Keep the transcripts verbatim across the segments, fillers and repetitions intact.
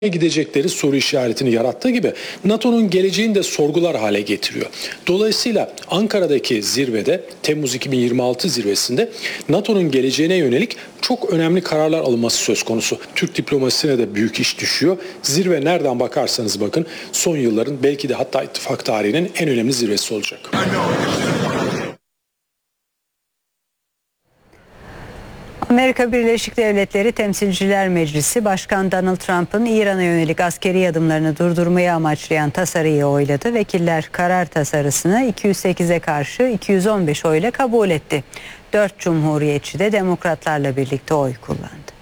gidecekleri soru işaretini yarattığı gibi NATO'nun geleceğini de sorgular hale getiriyor. Dolayısıyla Ankara'daki zirvede, Temmuz iki bin yirmi altı zirvesinde NATO'nun geleceğine yönelik çok önemli kararlar alınması söz konusu. Türk diplomasisine de büyük iş düşüyor. Zirve nereden bakarsanız bakın son yılların belki de hatta ittifak tarihinin en önemli zirvesi olacak. Amerika Birleşik Devletleri Temsilciler Meclisi, Başkan Donald Trump'ın İran'a yönelik askeri adımlarını durdurmayı amaçlayan tasarıyı oyladı. Vekiller karar tasarısını iki yüz sekize karşı iki yüz on beş oyla kabul etti. Dört cumhuriyetçi de demokratlarla birlikte oy kullandı.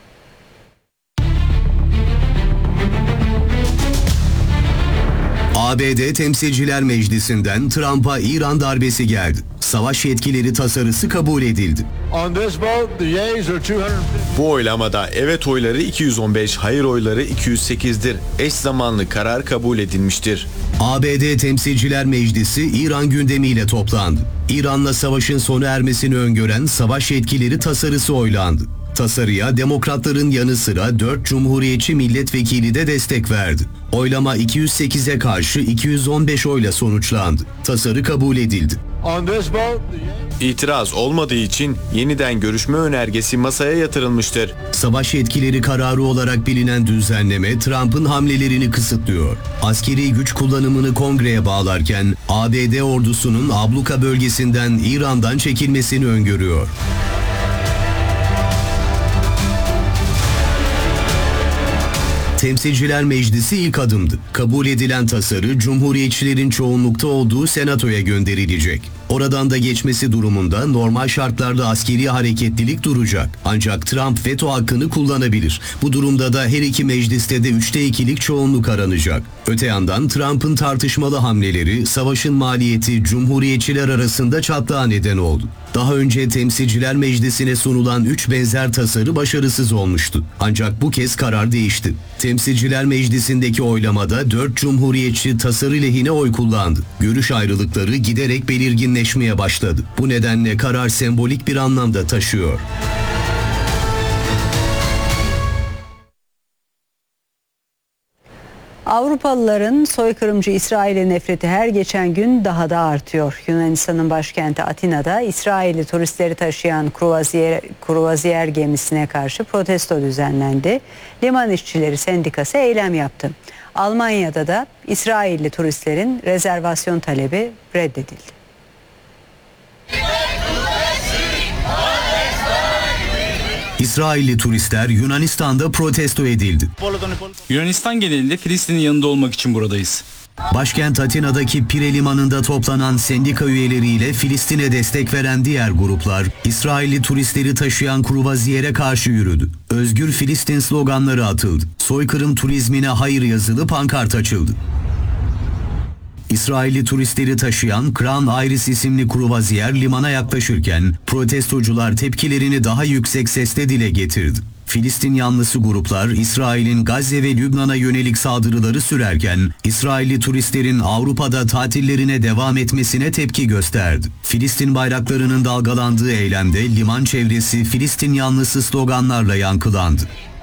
A B D Temsilciler Meclisi'nden Trump'a İran darbesi geldi. Savaş yetkileri tasarısı kabul edildi. Bu oylamada evet oyları iki yüz on beş, hayır oyları iki yüz sekizdir. Eş zamanlı karar kabul edilmiştir. A B D Temsilciler Meclisi İran gündemiyle toplandı. İran'la savaşın sona ermesini öngören savaş yetkileri tasarısı oylandı. Tasarıya demokratların yanı sıra dört cumhuriyetçi milletvekili de destek verdi. Oylama iki yüz sekize karşı iki yüz on beş oyla sonuçlandı. Tasarı kabul edildi. İtiraz olmadığı için yeniden görüşme önergesi masaya yatırılmıştır. Savaş yetkileri kararı olarak bilinen düzenleme Trump'ın hamlelerini kısıtlıyor. Askeri güç kullanımını kongreye bağlarken A B D ordusunun abluka bölgesinden İran'dan çekilmesini öngörüyor. Temsilciler Meclisi ilk adımdı. Kabul edilen tasarı Cumhuriyetçilerin çoğunlukta olduğu Senato'ya gönderilecek. Oradan da geçmesi durumunda normal şartlarda askeri hareketlilik duracak. Ancak Trump veto hakkını kullanabilir. Bu durumda da her iki mecliste de üçte ikilik çoğunluk aranacak. Öte yandan Trump'ın tartışmalı hamleleri savaşın maliyeti Cumhuriyetçiler arasında çatlağa neden oldu. Daha önce Temsilciler Meclisi'ne sunulan üç benzer tasarı başarısız olmuştu. Ancak bu kez karar değişti. Temsilciler Meclisi'ndeki oylamada dört cumhuriyetçi tasarı lehine oy kullandı. Görüş ayrılıkları giderek belirginleşmeye başladı. Bu nedenle karar sembolik bir anlamda taşıyor. Avrupalıların soykırımcı İsrail'e nefreti her geçen gün daha da artıyor. Yunanistan'ın başkenti Atina'da İsrailli turistleri taşıyan kruvaziyer, kruvaziyer gemisine karşı protesto düzenlendi. Liman İşçileri Sendikası eylem yaptı. Almanya'da da İsrailli turistlerin rezervasyon talebi reddedildi. İsrailli turistler Yunanistan'da protesto edildi. Yunanistan genelinde Filistin'in yanında olmak için buradayız. Başkent Atina'daki Pire Limanı'nda toplanan sendika üyeleriyle Filistin'e destek veren diğer gruplar, İsrailli turistleri taşıyan kruvaziyere karşı yürüdü. Özgür Filistin sloganları atıldı. Soykırım turizmine hayır yazılı pankart açıldı. İsrailli turistleri taşıyan Crown Iris isimli kruvaziyer limana yaklaşırken protestocular tepkilerini daha yüksek sesle dile getirdi. Filistin yanlısı gruplar İsrail'in Gazze ve Lübnan'a yönelik saldırıları sürerken İsrailli turistlerin Avrupa'da tatillerine devam etmesine tepki gösterdi. Filistin bayraklarının dalgalandığı eylemde liman çevresi Filistin yanlısı sloganlarla yankılandı.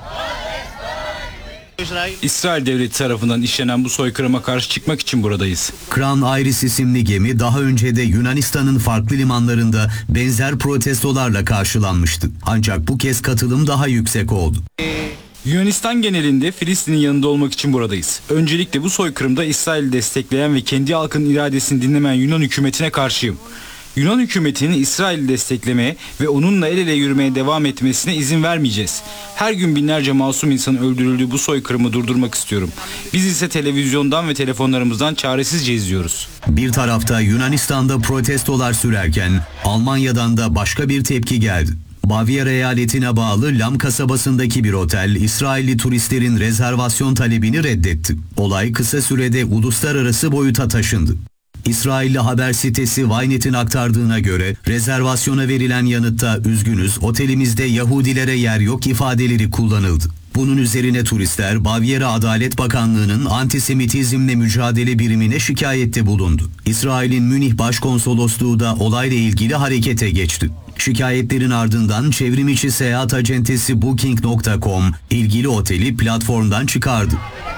İsrail devleti tarafından işlenen bu soykırıma karşı çıkmak için buradayız. Crown Iris isimli gemi daha önce de Yunanistan'ın farklı limanlarında benzer protestolarla karşılanmıştı. Ancak bu kez katılım daha yüksek oldu. Yunanistan genelinde Filistin'in yanında olmak için buradayız. Öncelikle bu soykırımda İsrail'i destekleyen ve kendi halkının iradesini dinlemeyen Yunan hükümetine karşıyım. Yunan hükümetinin İsrail'i desteklemeye ve onunla el ele yürümeye devam etmesine izin vermeyeceğiz. Her gün binlerce masum insanın öldürüldüğü bu soykırımı durdurmak istiyorum. Biz ise televizyondan ve telefonlarımızdan çaresizce izliyoruz. Bir tarafta Yunanistan'da protestolar sürerken Almanya'dan da başka bir tepki geldi. Bavyera eyaletine bağlı Lam kasabasındaki bir otel İsrailli turistlerin rezervasyon talebini reddetti. Olay kısa sürede uluslararası boyuta taşındı. İsrailli haber sitesi Ynet'in aktardığına göre rezervasyona verilen yanıtta "üzgünüz, otelimizde Yahudilere yer yok" ifadeleri kullanıldı. Bunun üzerine turistler Bavyera Adalet Bakanlığı'nın antisemitizmle mücadele birimine şikayette bulundu. İsrail'in Münih Başkonsolosluğu da olayla ilgili harekete geçti. Şikayetlerin ardından çevrimiçi seyahat acentesi booking nokta com ilgili oteli platformdan çıkardı.